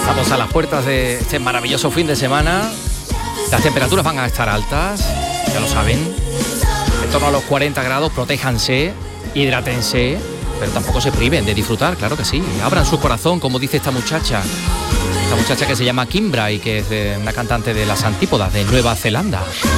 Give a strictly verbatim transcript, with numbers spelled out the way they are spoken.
Estamos a las puertas de este maravilloso fin de semana. Las temperaturas van a estar altas, ya lo saben. En torno a los cuarenta grados, protéjanse, hidrátense, pero tampoco se priven de disfrutar, claro que sí. Abran su corazón, como dice esta muchacha. Esta muchacha que se llama Kimbra y que es de una cantante de las antípodas de Nueva Zelanda.